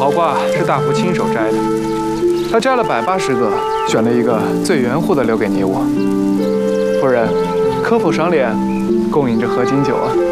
好卦是大福亲手摘的，他摘了180个，选了一个最圆乎的留给你我。夫人，可否赏脸，共饮这合卺酒啊？